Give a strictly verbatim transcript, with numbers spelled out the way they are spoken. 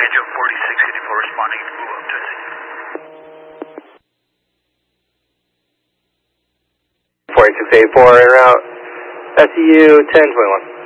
Angel forty-six eighty-four responding. Move up to S E U. forty-six eighty-four en route. S E U ten twenty-one.